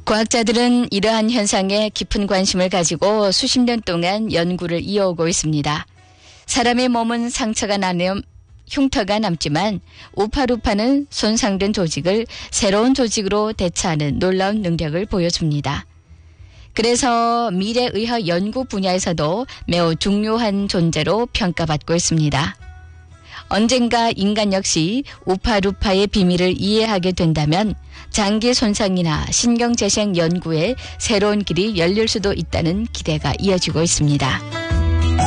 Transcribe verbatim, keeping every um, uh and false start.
과학자들은 이러한 현상에 깊은 관심을 가지고 수십 년 동안 연구를 이어오고 있습니다. 사람의 몸은 상처가 나면 흉터가 남지만 우파루파는 손상된 조직을 새로운 조직으로 대체하는 놀라운 능력을 보여줍니다. 그래서 미래의학 연구 분야에서도 매우 중요한 존재로 평가받고 있습니다. 언젠가 인간 역시 우파루파의 비밀을 이해하게 된다면 장기 손상이나 신경재생 연구에 새로운 길이 열릴 수도 있다는 기대가 이어지고 있습니다.